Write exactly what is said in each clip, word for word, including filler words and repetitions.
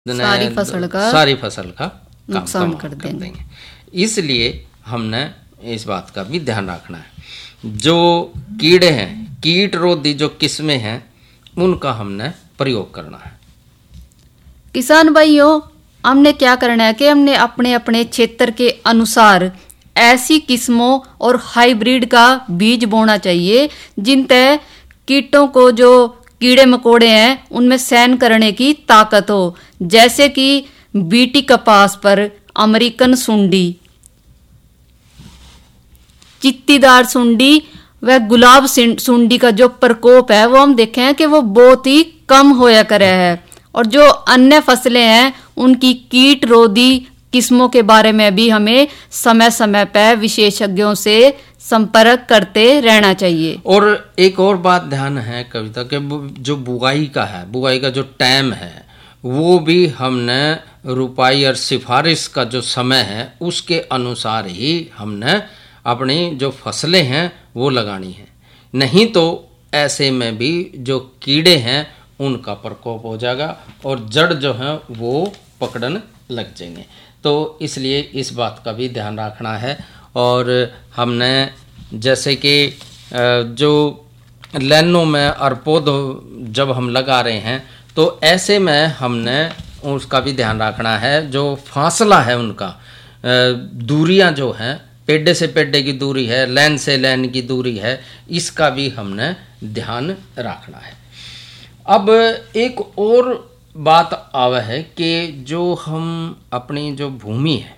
सारी फसल का सारी फसल का नुकसान कर देंगे।, देंगे इसलिए हमने इस बात का भी ध्यान रखना है। जो कीड़े हैं, कीट रोधी जो किस्में हैं, उनका हमने प्रयोग करना है। किसान भाइयों, हमने क्या करना है कि हमने अपने अपने क्षेत्र के अनुसार ऐसी किस्मों और हाइब्रिड का बीज बोना चाहिए जिनते कीटों को, जो कीड़े मकोड़े हैं, उनमें सहन करने की ताकत हो। जैसे कि बीटी कपास पर अमेरिकन सुंडी, चित्तीदार सुंडी व गुलाब सुंडी का जो प्रकोप है वो हम देखे हैं कि वो बहुत ही कम होया करे है। और जो अन्य फसलें हैं उनकी कीट रोधी किस्मों के बारे में भी हमें समय समय पर विशेषज्ञों से संपर्क करते रहना चाहिए। और एक और बात ध्यान है कविता के, जो बुआई का है, बुआई का जो टाइम है, वो भी हमने रुपाई और सिफारिश का जो समय है उसके अनुसार ही हमने अपनी जो फसलें हैं वो लगानी है। नहीं तो ऐसे में भी जो कीड़े हैं उनका प्रकोप हो जाएगा और जड़ जो है वो पकड़न लग जाएंगे। तो इसलिए इस बात का भी ध्यान रखना है। और हमने जैसे कि जो लाइनों में और पौधों जब हम लगा रहे हैं तो ऐसे में हमने उसका भी ध्यान रखना है। जो फासला है उनका, दूरियां जो हैं, पेड़े से पेड़े की दूरी है, लाइन से लाइन की दूरी है, इसका भी हमने ध्यान रखना है। अब एक और बात आवे है कि जो हम अपनी जो भूमि है,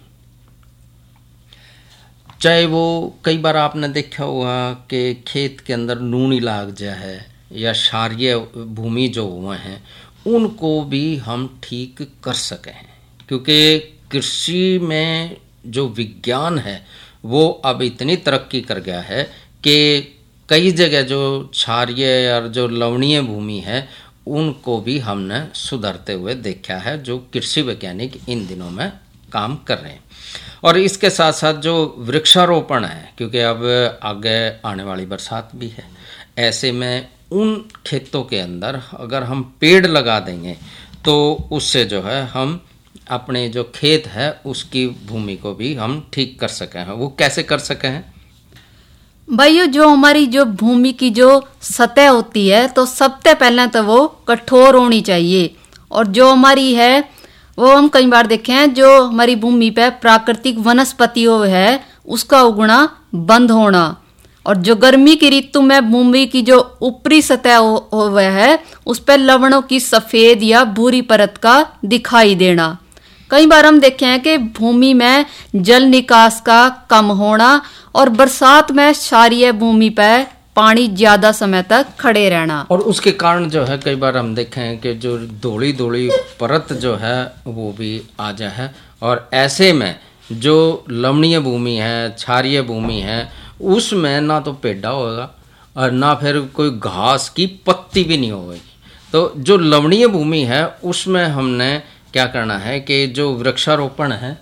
चाहे वो कई बार आपने देखा होगा कि खेत के अंदर नूनी लाग जाए या क्षारीय भूमि जो हुए हैं उनको भी हम ठीक कर सके हैं। क्योंकि कृषि में जो विज्ञान है वो अब इतनी तरक्की कर गया है कि कई जगह जो क्षारीय और जो लवणीय भूमि है उनको भी हमने सुधरते हुए देखा है, जो कृषि वैज्ञानिक इन दिनों में काम कर रहे हैं। और इसके साथ साथ जो वृक्षारोपण है, क्योंकि अब आगे आने वाली बरसात भी है, ऐसे में उन खेतों के अंदर अगर हम पेड़ लगा देंगे तो उससे जो है हम अपने जो खेत है उसकी भूमि को भी हम ठीक कर सके हैं। वो कैसे कर सके हैं भाइयों? जो हमारी जो भूमि की जो सतह होती है तो सबसे पहले तो वो कठोर होनी चाहिए। और जो हमारी है वो हम कई बार देखे हैं, जो हमारी भूमि पे प्राकृतिक वनस्पतियों है उसका उगना बंद होना। और जो गर्मी की ऋतु में भूमि की जो ऊपरी सतह हो, हो है उस पर लवणों की सफेद या भूरी परत का दिखाई देना। कई बार हम देखे हैं कि भूमि में जल निकास का कम होना और बरसात में क्षारीय भूमि पर पानी ज्यादा समय तक खड़े रहना। और उसके कारण जो है कई बार हम देखे हैं कि जो धोली धोली परत जो है वो भी आ जाए है। और ऐसे में जो लवणीय भूमि है, क्षारीय भूमि है, उसमें ना तो पेड़ा होगा और ना फिर कोई घास की पत्ती भी नहीं होगी। तो जो लवणीय भूमि है उसमें हमने क्या करना है कि जो वृक्षारोपण है,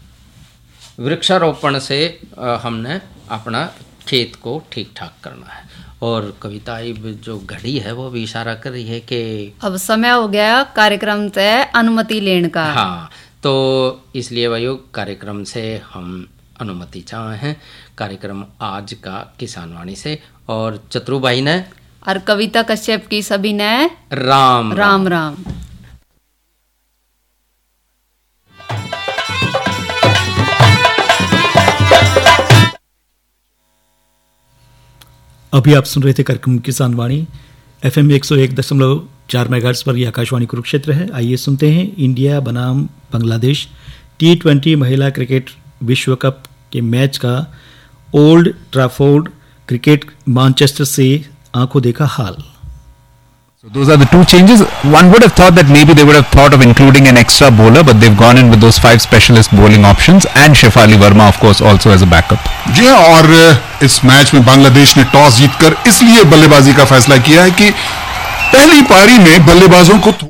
वृक्षारोपण से हमने अपना खेत को ठीक ठाक करना है। और कविता जो घड़ी है वो भी इशारा कर रही है कि अब समय हो गया कार्यक्रम से अनुमति लेने का। हाँ, तो इसलिए भाइयों कार्यक्रम से हम अनुमति चाहे हैं, कार्यक्रम आज का किसानवाणी से। और चतुरु भाई ने और कविता कश्यप की सभी ने राम राम राम, राम। अभी आप सुन रहे थे कार्यक्रम किसान वाणी एफ एम एक सौ एक दशमलव चार मेगाहर्ट्ज पर। यह आकाशवाणी कुरुक्षेत्र है। आइए सुनते हैं इंडिया बनाम बांग्लादेश टी ट्वेंटी महिला क्रिकेट विश्व कप के मैच का ओल्ड ट्रैफोर्ड क्रिकेट मैनचेस्टर से आंखों देखा हाल। So those are the two changes. One would have thought that maybe they would have thought of including an extra bowler, but they've gone in with those five specialist bowling options and Shefali Verma of course also as a backup. जी हाँ, और इस match में बांग्लादेश ने toss जीतकर इसलिए बल्लेबाजी का फैसला किया है कि पहली पारी में बल्लेबाजों को